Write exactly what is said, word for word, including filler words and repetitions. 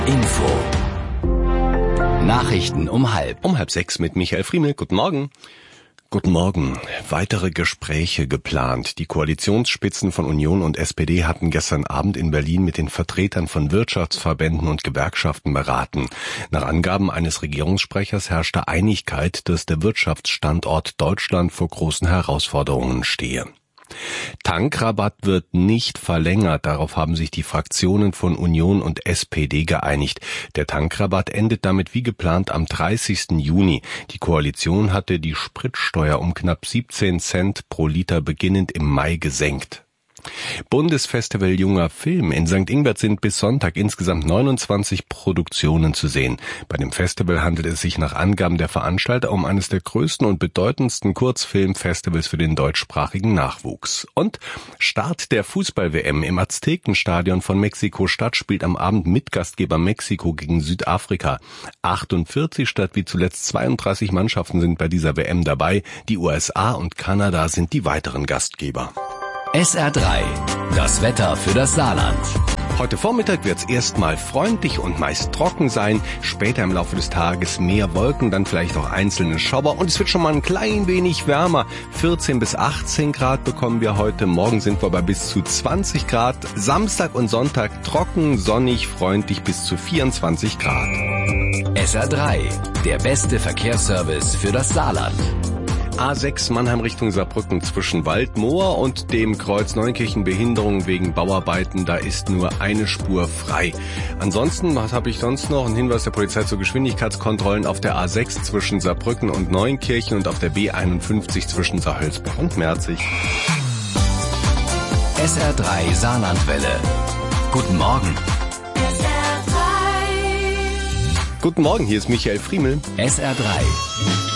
Info. Nachrichten um halb. Um halb sechs mit Michael Friemel. Guten Morgen. Guten Morgen. Weitere Gespräche geplant. Die Koalitionsspitzen von Union und S P D hatten gestern Abend in Berlin mit den Vertretern von Wirtschaftsverbänden und Gewerkschaften beraten. Nach Angaben eines Regierungssprechers herrschte Einigkeit, dass der Wirtschaftsstandort Deutschland vor großen Herausforderungen stehe. Tankrabatt wird nicht verlängert, darauf haben sich die Fraktionen von Union und S P D geeinigt. Der Tankrabatt endet damit wie geplant am dreißigsten Juni. Die Koalition hatte die Spritsteuer um knapp siebzehn Cent pro Liter beginnend im Mai gesenkt. Bundesfestival Junger Film in Sankt Ingbert sind bis Sonntag insgesamt neunundzwanzig Produktionen zu sehen. Bei dem Festival handelt es sich nach Angaben der Veranstalter um eines der größten und bedeutendsten Kurzfilmfestivals für den deutschsprachigen Nachwuchs. Und Start der Fußball-W M im Aztekenstadion von Mexiko-Stadt spielt am Abend Mitgastgeber Mexiko gegen Südafrika. achtundvierzig statt wie zuletzt zweiunddreißig Mannschaften sind bei dieser W M dabei. Die U S A und Kanada sind die weiteren Gastgeber. S R drei. Das Wetter für das Saarland. Heute Vormittag wird es erstmal freundlich und meist trocken sein. Später im Laufe des Tages mehr Wolken, dann vielleicht auch einzelne Schauer. Und es wird schon mal ein klein wenig wärmer. vierzehn bis achtzehn Grad bekommen wir heute. Morgen sind wir bei bis zu zwanzig Grad. Samstag und Sonntag trocken, sonnig, freundlich bis zu vierundzwanzig Grad. S R drei. Der beste Verkehrsservice für das Saarland. A sechs Mannheim Richtung Saarbrücken zwischen Waldmoor und dem Kreuz Neunkirchen Behinderung wegen Bauarbeiten. Da ist nur eine Spur frei. Ansonsten, was habe ich sonst noch? Ein Hinweis der Polizei zu Geschwindigkeitskontrollen auf der A sechs zwischen Saarbrücken und Neunkirchen und auf der B einundfünfzig zwischen Saarhölzbach und Merzig. S R drei Saarlandwelle. Guten Morgen. S R drei. Guten Morgen, hier ist Michael Friemel. S R drei.